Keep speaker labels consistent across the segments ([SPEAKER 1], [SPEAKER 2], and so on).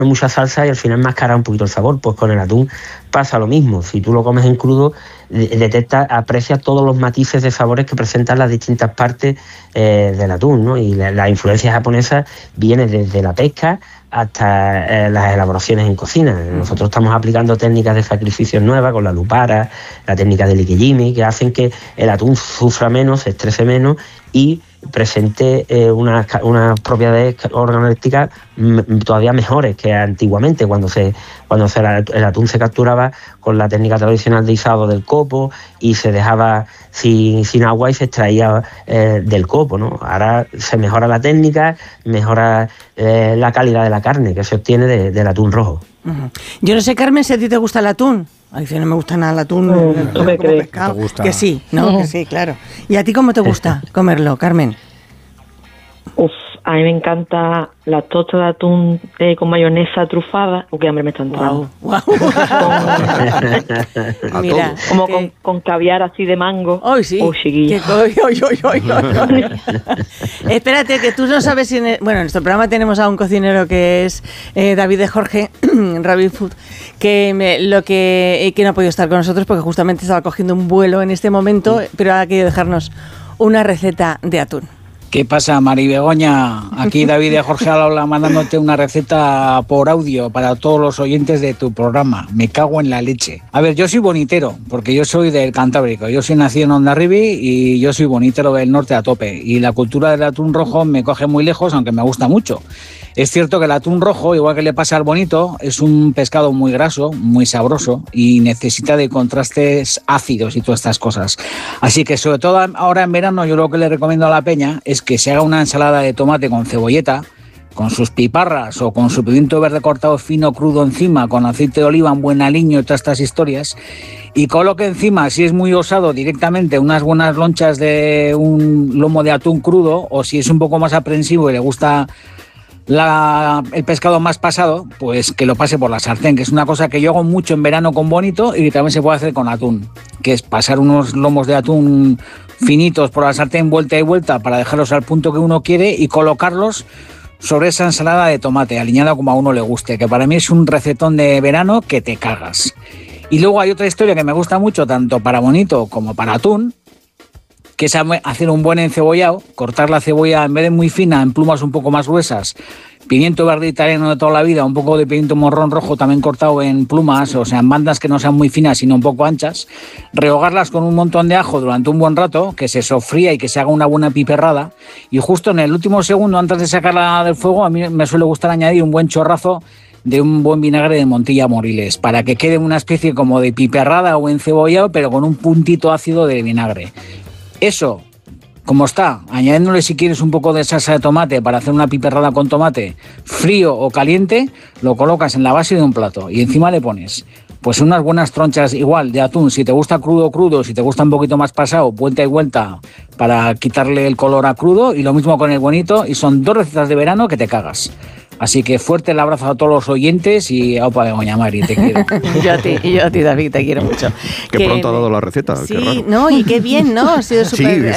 [SPEAKER 1] mucha salsa y al final mascara un poquito el sabor. Pues con el atún pasa lo mismo. Si tú lo comes en crudo, aprecias todos los matices de sabores que presentan las distintas partes del atún, ¿no? Y la influencia japonesa viene desde la pesca hasta las elaboraciones en cocina. Nosotros estamos aplicando técnicas de sacrificios nuevas con la lupara, la técnica del ikejimi, que hacen que el atún sufra menos, se estrese menos y presente unas propiedades organolépticas todavía mejores que antiguamente, cuando el atún se capturaba con la técnica tradicional de izado del copo y se dejaba sin agua y se extraía del copo, ¿no? Ahora se mejora la técnica, mejora la calidad de la carne que se obtiene del atún rojo.
[SPEAKER 2] Uh-huh. Yo no sé, Carmen, si a ti te gusta el atún. Ay, si no me gusta nada el atún,
[SPEAKER 3] no me
[SPEAKER 2] como pescado.
[SPEAKER 4] ¿Te gusta?
[SPEAKER 2] Que sí, ¿no? Que sí, claro. ¿Y a ti cómo te gusta comerlo, Carmen?
[SPEAKER 3] A mí me encanta la tosta de atún con mayonesa trufada. Uy, qué hambre me está entrando.
[SPEAKER 2] Wow.
[SPEAKER 3] Mira, como con caviar así de mango.
[SPEAKER 2] Hoy sí.
[SPEAKER 3] Chiquilla.
[SPEAKER 2] Espérate, que tú no sabes si... Bueno, en nuestro programa tenemos a un cocinero que es David de Jorge, Rabbit Food, que no ha podido estar con nosotros porque justamente estaba cogiendo un vuelo en este momento, pero ha querido dejarnos una receta de atún.
[SPEAKER 5] ¿Qué pasa, Mari Begoña? Aquí David de Jorge habla mandándote una receta por audio para todos los oyentes de tu programa. Me cago en la leche. A ver, yo soy bonitero, porque yo soy del Cantábrico. Yo soy nacido en Hondarribia y yo soy bonitero del norte a tope. Y la cultura del atún rojo me coge muy lejos, aunque me gusta mucho. Es cierto que el atún rojo, igual que le pasa al bonito, es un pescado muy graso, muy sabroso y necesita de contrastes ácidos y todas estas cosas. Así que sobre todo ahora en verano yo lo que le recomiendo a la peña es que se haga una ensalada de tomate con cebolleta, con sus piparras o con su pimiento verde cortado fino crudo encima, con aceite de oliva, un buen aliño y todas estas historias, y coloque encima, si es muy osado, directamente unas buenas lonchas de un lomo de atún crudo, o si es un poco más aprensivo y le gusta el pescado más pasado, pues que lo pase por la sartén, que es una cosa que yo hago mucho en verano con bonito y que también se puede hacer con atún, que es pasar unos lomos de atún finitos por la sartén vuelta y vuelta para dejarlos al punto que uno quiere y colocarlos sobre esa ensalada de tomate, aliñada como a uno le guste, que para mí es un recetón de verano que te cagas. Y luego hay otra historia que me gusta mucho, tanto para bonito como para atún, que es hacer un buen encebollado, cortar la cebolla en vez de muy fina, en plumas un poco más gruesas, pimiento verde italiano de toda la vida, un poco de pimiento morrón rojo también cortado en plumas, o sea, en bandas que no sean muy finas, sino un poco anchas, rehogarlas con un montón de ajo durante un buen rato, que se sofría y que se haga una buena piperrada, y justo en el último segundo, antes de sacarla del fuego, a mí me suele gustar añadir un buen chorrazo de un buen vinagre de Montilla Moriles, para que quede una especie como de piperrada o encebollado, pero con un puntito ácido de vinagre. Eso, como está, añadiéndole si quieres un poco de salsa de tomate para hacer una piperrada con tomate, frío o caliente, lo colocas en la base de un plato y encima le pones pues unas buenas tronchas igual de atún, si te gusta crudo, si te gusta un poquito más pasado, vuelta y vuelta para quitarle el color a crudo, y lo mismo con el bonito, y son 2 recetas de verano que te cagas. Así que fuerte el abrazo a todos los oyentes y aupa de Doña Mari, te quiero.
[SPEAKER 2] y yo a ti, David, te quiero mucho.
[SPEAKER 4] Qué pronto ha dado la receta.
[SPEAKER 2] Sí,
[SPEAKER 4] qué raro.
[SPEAKER 2] no, y qué bien, ¿no? Ha sido súper...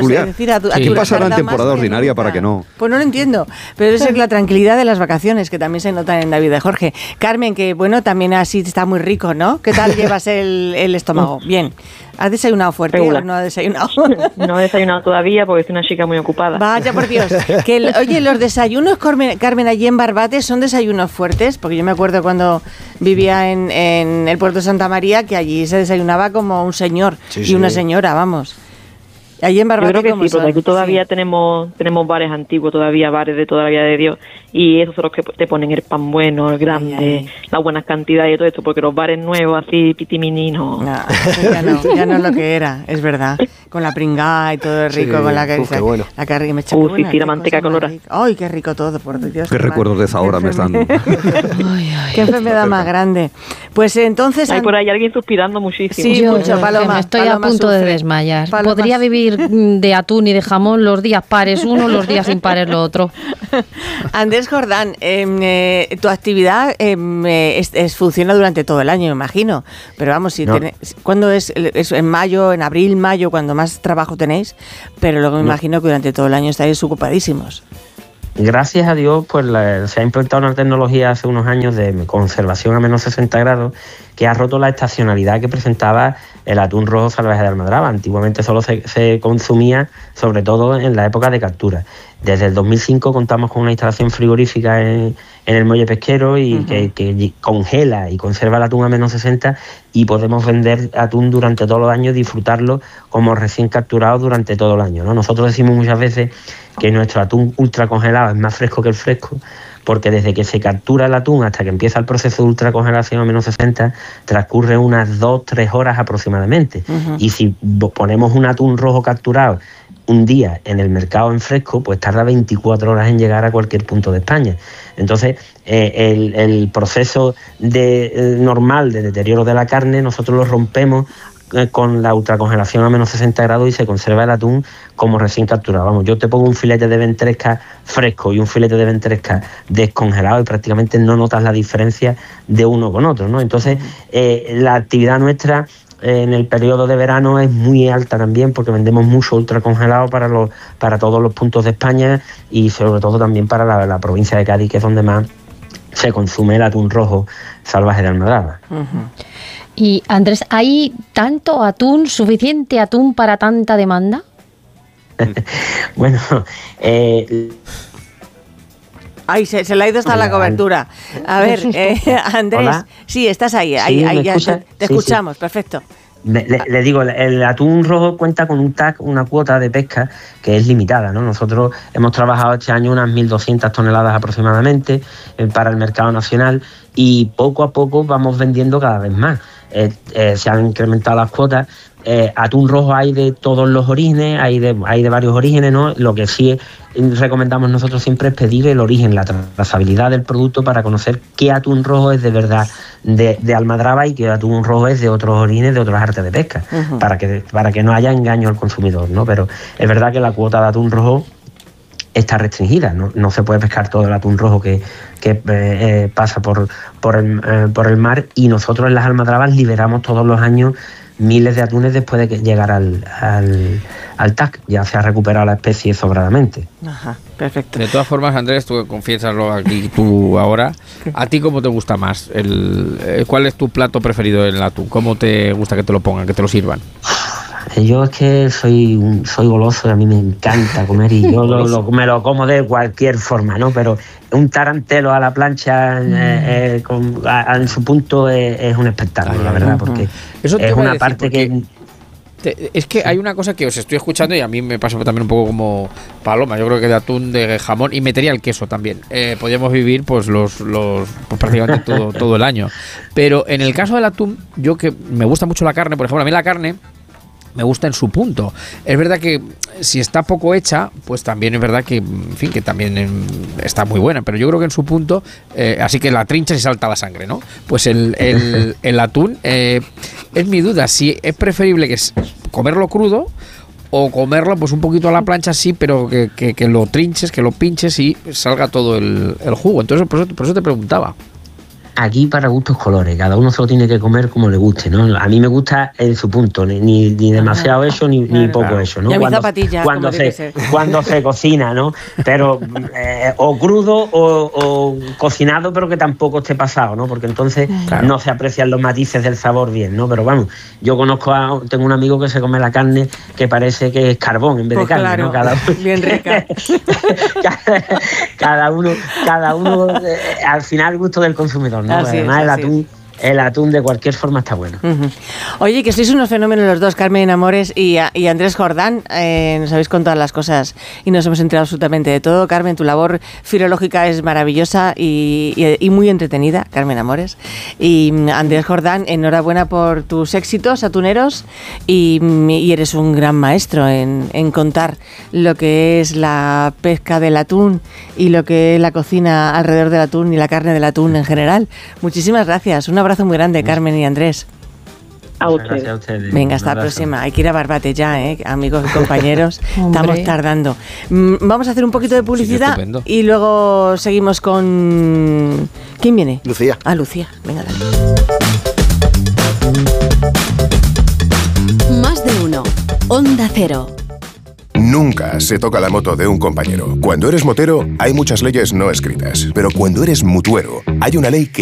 [SPEAKER 4] ¿Qué pasará en temporada ordinaria para que no?
[SPEAKER 2] Pues no lo entiendo, pero es la tranquilidad de las vacaciones, que también se notan en David de Jorge. Carmen, que bueno, también así está muy rico, ¿no? ¿Qué tal llevas el estómago? Bien. ¿Has desayunado fuerte o no has desayunado?
[SPEAKER 3] No he desayunado todavía porque soy una chica muy ocupada.
[SPEAKER 2] Vaya, por Dios. Oye, los desayunos, Carmen, allí en Barbate, ¿son desayunos fuertes? Porque yo me acuerdo cuando vivía en el puerto de Santa María que allí se desayunaba como un señor y una señora, vamos. Allí en Barbate,
[SPEAKER 3] yo creo que sí, porque aquí todavía tenemos bares antiguos, todavía bares de toda la vida de Dios, y esos son los que te ponen el pan bueno, el grande, las buenas cantidades y todo esto, porque los bares nuevos, así, pitimini, no,
[SPEAKER 2] ya no es lo que era, es verdad. Con la pringá y todo rico, con la que
[SPEAKER 4] bueno.
[SPEAKER 2] la carne me echa
[SPEAKER 3] la manteca colorada.
[SPEAKER 2] Ay, qué rico todo, por Dios.
[SPEAKER 4] Qué recuerdos de esa hora me están.
[SPEAKER 2] Qué enfermedad más grande. Pues entonces
[SPEAKER 3] hay por ahí alguien suspirando muchísimo.
[SPEAKER 2] Sí, mucho, Paloma.
[SPEAKER 6] Me estoy a punto de desmayar.
[SPEAKER 2] Paloma.
[SPEAKER 6] Podría vivir de atún y de jamón los días pares uno, los días impares lo otro.
[SPEAKER 2] Andrés Jordán, tu actividad funciona durante todo el año, me imagino. Pero vamos, ¿cuándo es en mayo, en abril, mayo, cuando más trabajo tenéis? Pero luego me imagino que durante todo el año estáis ocupadísimos.
[SPEAKER 1] gracias a Dios, pues se ha implantado una tecnología hace unos años de conservación a menos 60 grados que ha roto la estacionalidad que presentaba el atún rojo salvaje de Almadraba. Antiguamente solo se consumía, sobre todo en la época de captura. Desde el 2005 contamos con una instalación frigorífica en el muelle pesquero y que congela y conserva el atún a menos 60 y podemos vender atún durante todos los años y disfrutarlo como recién capturado durante todo el año, ¿no? Nosotros decimos muchas veces que nuestro atún ultra congelado es más fresco que el fresco, porque desde que se captura el atún hasta que empieza el proceso de ultracongelación a menos 60 transcurre unas 2-3 horas aproximadamente. Y si ponemos un atún rojo capturado un día en el mercado en fresco, pues tarda 24 horas en llegar a cualquier punto de España. Entonces, el proceso normal de deterioro de la carne nosotros lo rompemos con la ultracongelación a menos 60 grados y se conserva el atún como recién capturado. Vamos, yo te pongo un filete de ventresca fresco y un filete de ventresca descongelado y prácticamente no notas la diferencia de uno con otro, ¿no? Entonces, la actividad nuestra en el periodo de verano es muy alta también porque vendemos mucho ultracongelado para todos los puntos de España y sobre todo también para la provincia de Cádiz, que es donde más se consume el atún rojo salvaje de Almadraba.
[SPEAKER 6] Y Andrés, ¿hay tanto atún, suficiente atún para tanta demanda?
[SPEAKER 1] Bueno,
[SPEAKER 2] Ay, se le ha ido hasta la cobertura. A ver, Andrés,
[SPEAKER 1] ¿Hola?
[SPEAKER 2] Sí, estás ahí,
[SPEAKER 1] ¿Sí,
[SPEAKER 2] ahí
[SPEAKER 1] me
[SPEAKER 2] ya
[SPEAKER 1] escucha?
[SPEAKER 2] te
[SPEAKER 1] Sí,
[SPEAKER 2] escuchamos, perfecto.
[SPEAKER 1] Le digo, el atún rojo cuenta con un TAC, una cuota de pesca que es limitada, ¿no? Nosotros hemos trabajado este año unas 1.200 toneladas aproximadamente para el mercado nacional y poco a poco vamos vendiendo cada vez más. Se han incrementado las cuotas. Atún rojo hay de todos los orígenes, hay de varios orígenes, ¿no? Lo que sí recomendamos nosotros siempre es pedir el origen, la trazabilidad del producto para conocer qué atún rojo es de verdad de Almadraba y qué atún rojo es de otros orígenes, de otras artes de pesca, para que no haya engaño al consumidor, ¿no? Pero es verdad que la cuota de atún rojo está restringida, no se puede pescar todo el atún rojo que pasa por el mar, y nosotros en las Almadrabas liberamos todos los años miles de atunes después de llegar al TAC. Ya se ha recuperado la especie sobradamente.
[SPEAKER 2] Ajá, perfecto.
[SPEAKER 7] De todas formas, Andrés, tú confiésalo aquí tú ahora. ¿A ti cómo te gusta más? ¿Cuál es tu plato preferido del atún? ¿Cómo te gusta que te lo pongan, que te lo sirvan?
[SPEAKER 1] Yo es que soy goloso y a mí me encanta comer y yo me lo como de cualquier forma, ¿no? Pero un tarantelo a la plancha en su punto es un espectáculo, la verdad, porque
[SPEAKER 7] eso
[SPEAKER 1] es una parte que...
[SPEAKER 7] Es que hay una cosa que os estoy escuchando y a mí me pasa también un poco como Paloma. Yo creo que de atún, de jamón y metería el queso también. Podríamos vivir pues pues prácticamente todo el año. Pero en el caso del atún, yo que me gusta mucho la carne, por ejemplo, a mí la carne me gusta en su punto. Es verdad que si está poco hecha, pues también es verdad que, en fin, que también está muy buena, pero yo creo que en su punto, así que la trincha y salta la sangre, ¿no? Pues el atún, es mi duda, si es preferible comerlo crudo o comerlo pues un poquito a la plancha, sí, pero que lo trinches, que lo pinches y salga todo el jugo. Entonces, por eso te preguntaba.
[SPEAKER 1] Aquí para gustos colores, cada uno se lo tiene que comer como le guste, ¿no? A mí me gusta en su punto, ni demasiado hecho ni poco hecho, ¿no?
[SPEAKER 2] Y a mi zapatilla,
[SPEAKER 1] cuando se cocina, ¿no? Pero o crudo o cocinado, pero que tampoco esté pasado, ¿no? Porque entonces no se aprecian los matices del sabor bien, ¿no? Pero vamos, yo tengo un amigo que se come la carne que parece que es carbón en vez de carne,
[SPEAKER 2] claro,
[SPEAKER 1] ¿no?
[SPEAKER 2] bien rica.
[SPEAKER 1] cada uno al final el gusto del consumidor, ¿no?
[SPEAKER 2] Así
[SPEAKER 1] Además
[SPEAKER 2] es,
[SPEAKER 1] el atún de cualquier forma está bueno.
[SPEAKER 2] Oye, que sois unos fenómenos los dos, Carmen Amores y Andrés Jordán. Nos habéis contado las cosas y nos hemos enterado absolutamente de todo. Carmen, tu labor filológica es maravillosa y muy entretenida, Carmen Amores. Y Andrés Jordán, enhorabuena por tus éxitos atuneros y eres un gran maestro en contar lo que es la pesca del atún y lo que es la cocina alrededor del atún y la carne del atún en general. Muchísimas gracias. Un abrazo muy grande, Carmen y Andrés.
[SPEAKER 3] A
[SPEAKER 1] Gracias a ustedes.
[SPEAKER 2] Venga, hasta la próxima. Hay que ir a Barbate ya, amigos y compañeros. Estamos tardando. Vamos a hacer un poquito de publicidad y luego seguimos con... ¿Quién viene?
[SPEAKER 8] Lucía.
[SPEAKER 2] Ah, Lucía. Venga, dale.
[SPEAKER 9] Más de uno. Onda Cero.
[SPEAKER 8] Nunca se toca la moto de un compañero. Cuando eres motero, hay muchas leyes no escritas. Pero cuando eres mutuero, hay una ley que